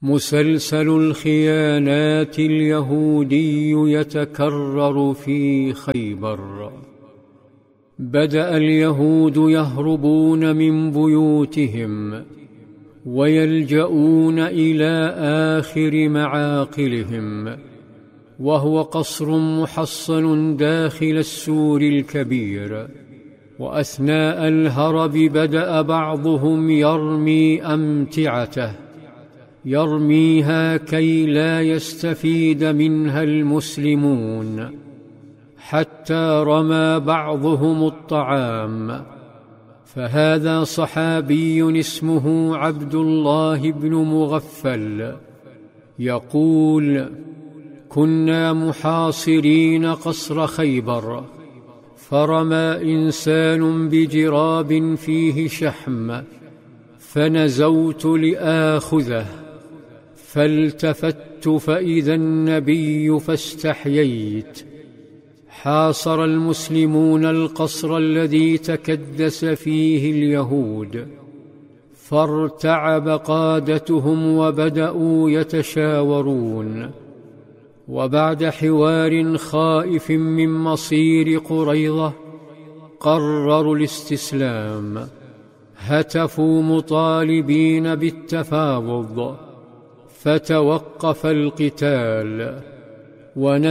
مسلسل الخيانات اليهودي يتكرر في خيبر. بدأ اليهود يهربون من بيوتهم ويلجؤون إلى آخر معاقلهم، وهو قصر محصن داخل السور الكبير. وأثناء الهرب بدأ بعضهم يرمي أمتعته، يرميها كي لا يستفيد منها المسلمون، حتى رمى بعضهم الطعام. فهذا صحابي اسمه عبد الله بن مغفل يقول: كنا محاصرين قصر خيبر، فرمى إنسان بجراب فيه شحم، فنزوت لآخذه، فالتفت فإذا النبي فاستحييت. حاصر المسلمون القصر الذي تكدس فيه اليهود، فارتعب قادتهم وبدأوا يتشاورون. وبعد حوار خائف من مصير قريظة قرروا الاستسلام. هتفوا مطالبين بالتفاوض، فتوقف القتال،